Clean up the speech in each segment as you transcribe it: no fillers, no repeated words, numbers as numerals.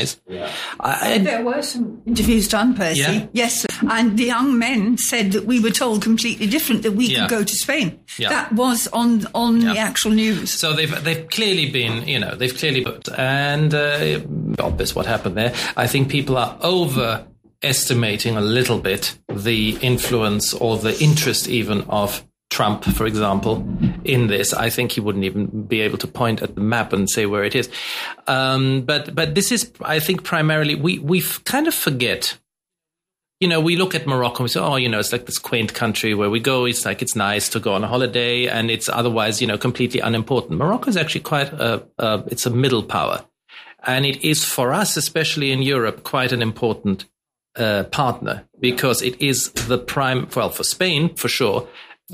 There were some interviews done, Percy. Yeah? Yes, and the young men said that we were told completely different, that we could go to Spain. Yeah. That was on the actual news. So they've clearly been, and obvious what happened there. I think people are overestimating a little bit the influence or the interest even of Trump, for example, in this. I think he wouldn't even be able to point at the map and say where it is. But this is, I think, primarily, we kind of forget. We look at Morocco and we say, it's like this quaint country where we go. It's like, it's nice to go on a holiday and it's otherwise, completely unimportant. Morocco is actually quite it's a middle power. And it is for us, especially in Europe, quite an important partner because it is the prime, for Spain, for sure.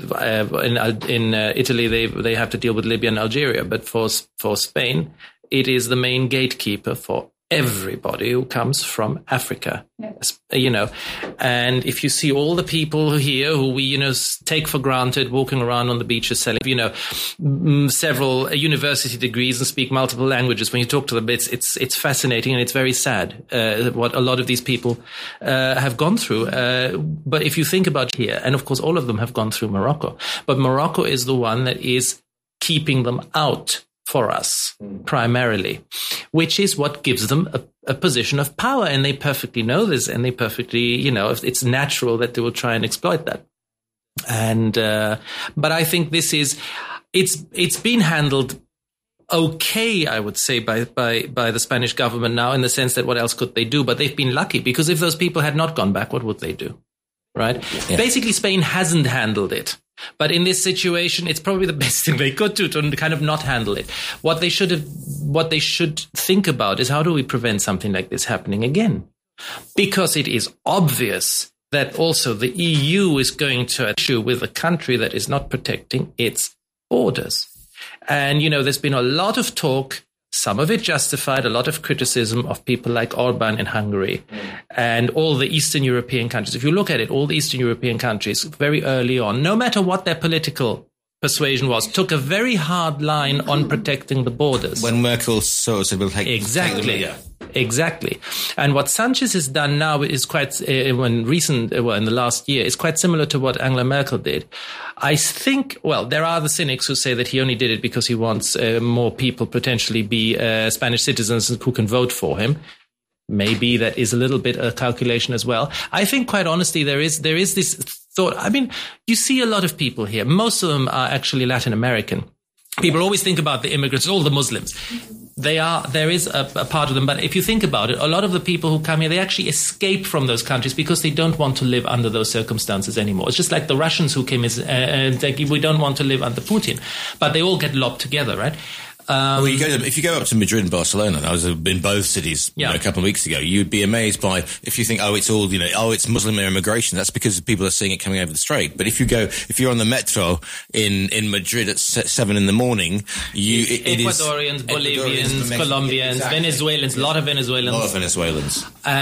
In Italy, they have to deal with Libya and Algeria, but for Spain, it is the main gatekeeper for everybody who comes from Africa. Yes. And if you see all the people here who we take for granted walking around on the beaches selling several university degrees and speak multiple languages, when you talk to them, it's fascinating and it's very sad what a lot of these people have gone through. But if you think about here, and of course all of them have gone through Morocco, but Morocco is the one that is keeping them out for us, primarily, which is what gives them a position of power. And they perfectly know this, and they perfectly, it's natural that they will try and exploit that. And, but I think this is, it's been handled okay, I would say, by the Spanish government now, in the sense that what else could they do? But they've been lucky, because if those people had not gone back, what would they do? Right? Yeah. Basically, Spain hasn't handled it. But in this situation, it's probably the best thing they could do to kind of not handle it. What they should think about is, how do we prevent something like this happening again? Because it is obvious that also the EU is going to issue with a country that is not protecting its borders. And, there's been a lot of talk, some of it justified, a lot of criticism of people like Orban in Hungary and all the Eastern European countries. If you look at it, all the Eastern European countries very early on, no matter what their political persuasion was, took a very hard line on protecting the borders. When Merkel said we'll take Exactly. And what Sanchez has done now is quite, in the last year, is quite similar to what Angela Merkel did. I think, there are the cynics who say that he only did it because he wants more people potentially be Spanish citizens who can vote for him. Maybe that is a little bit a calculation as well. I think, quite honestly, there is this thought. I mean, you see a lot of people here. Most of them are actually Latin American. People always think about the immigrants, all the Muslims. There is a part of them. But if you think about it, a lot of the people who come here, they actually escape from those countries because they don't want to live under those circumstances anymore. It's just like the Russians who came, we don't want to live under Putin. But they all get lobbed together, right? If you go up to Madrid and Barcelona, I was in both cities a couple of weeks ago, you'd be amazed by, if you think, it's Muslim immigration, that's because people are seeing it coming over the strait. But if you're on the metro in Madrid at 7 in the morning, Ecuadorians, Bolivians, Colombians, Venezuelans, a lot of Venezuelans.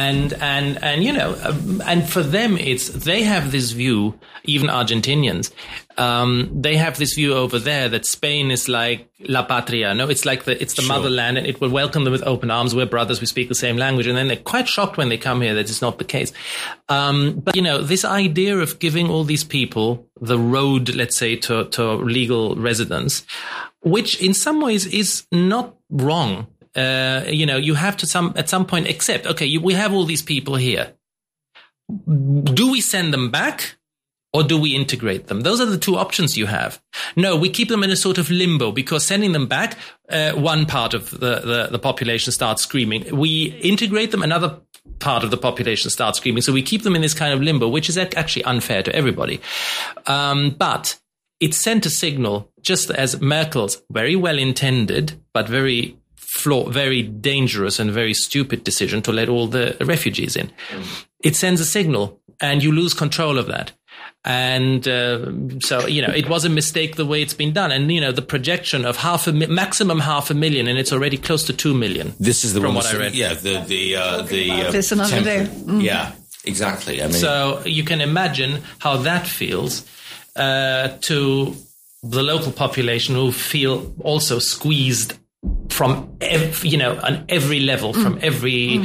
And for them, they have this view, even Argentinians, they have this view over there that Spain is like La Patria. No, it's like it's the motherland, and it will welcome them with open arms. We're brothers. We speak the same language. And then they're quite shocked when they come here that it's not the case. But this idea of giving all these people the road, let's say, to legal residence, which in some ways is not wrong. You have to at some point accept, okay, we have all these people here. Do we send them back? Or do we integrate them? Those are the two options you have. No, we keep them in a sort of limbo, because sending them back, one part of the population starts screaming. We integrate them, another part of the population starts screaming. So we keep them in this kind of limbo, which is actually unfair to everybody. But it sent a signal, just as Merkel's very well intended, but very dangerous and very stupid decision to let all the refugees in. It sends a signal, and you lose control of that. And so, it was a mistake the way it's been done. And, the projection of maximum 500,000, and it's already close to 2 million. This is the from one what I read. Yeah, there's another day. Mm-hmm. Yeah, exactly. I mean, so you can imagine how that feels to the local population, who feel also squeezed from on every level, from every